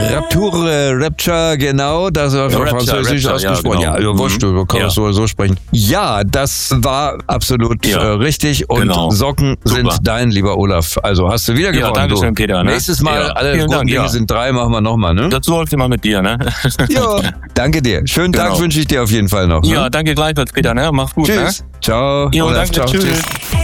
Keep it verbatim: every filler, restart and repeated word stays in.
Rapture, Rapture, genau, das war Rapture, französisch Rapture, ausgesprochen. ja, Ja, genau. ja wurscht, du kannst Ja. es so, so sprechen. Ja, das war absolut Ja. äh, richtig und Genau. Socken Super. sind dein, lieber Olaf. Also hast du wieder Ja, gewonnen. danke du. schön, Peter. Ne? Nächstes Mal, Ja. alle Vielen guten Dank, Dinge ja. sind drei, machen wir nochmal, ne? Das läuft immer mit dir, ne? Ja, danke dir. Schönen Tag Genau. wünsche ich dir auf jeden Fall noch. Ne? Ja, danke gleichfalls, Peter, ne? Mach's gut, Tschüss. ne? Ciao. Jo, Olaf, danke, ciao. tschüss. Tschüss.